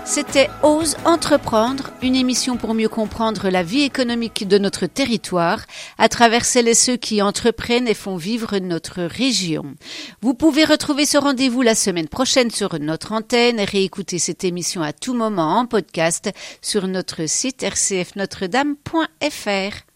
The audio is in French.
C'était Ose Entreprendre, une émission pour mieux comprendre la vie économique de notre territoire à travers celles et ceux qui entreprennent et font vivre notre région. Vous pouvez retrouver ce rendez-vous la semaine prochaine sur notre antenne et réécouter cette émission à tout moment en podcast sur notre site rcfnotredame.fr.